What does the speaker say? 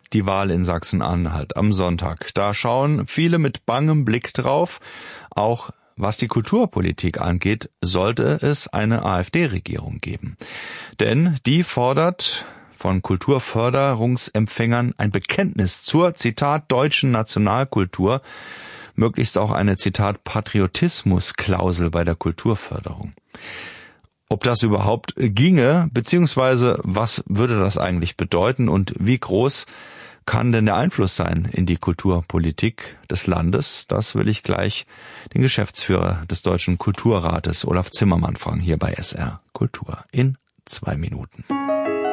die Wahl in Sachsen-Anhalt am Sonntag. Da schauen viele mit bangem Blick drauf. Auch was die Kulturpolitik angeht, sollte es eine AfD-Regierung geben. Denn die fordert von Kulturförderungsempfängern ein Bekenntnis zur, Zitat, deutschen Nationalkultur, möglichst auch eine, Zitat, Patriotismusklausel bei der Kulturförderung. Ob das überhaupt ginge, beziehungsweise was würde das eigentlich bedeuten und wie groß kann denn der Einfluss sein in die Kulturpolitik des Landes? Das will ich gleich den Geschäftsführer des Deutschen Kulturrates, Olaf Zimmermann, fragen, hier bei SR Kultur in 2 Minuten.